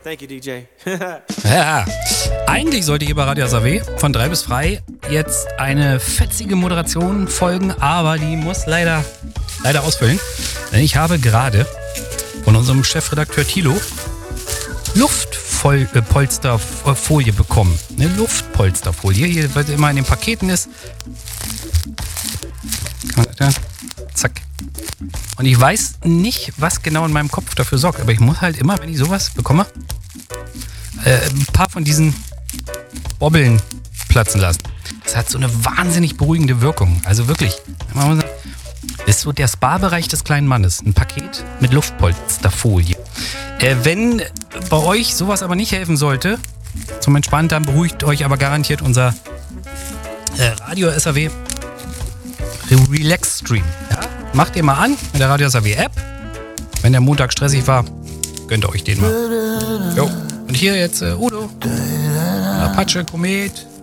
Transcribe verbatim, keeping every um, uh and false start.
Thank you, D J. Ja, eigentlich sollte hier bei Radio S A W von drei bis frei jetzt eine fetzige Moderation folgen, aber die muss leider, leider ausfüllen. Denn ich habe gerade von unserem Chefredakteur Thilo Luftpolsterfolie bekommen. Eine Luftpolsterfolie, hier, was immer in den Paketen ist. Zack. Und ich weiß nicht, was genau in meinem Kopf dafür sorgt, aber ich muss halt immer, wenn ich sowas bekomme, äh, ein paar von diesen Bobbeln platzen lassen. Das hat so eine wahnsinnig beruhigende Wirkung. Also wirklich, das ist so der Spa-Bereich des kleinen Mannes. Ein Paket mit Luftpolsterfolie. Äh, wenn bei euch sowas aber nicht helfen sollte, zum Entspannen, dann beruhigt euch aber garantiert unser äh, Radio S A W Relax Stream. Ja? Macht ihr mal an mit der Radio S A W App. Wenn der Montag stressig war, gönnt ihr euch den mal. Jo. Und hier jetzt äh, Udo, Apache, Komet.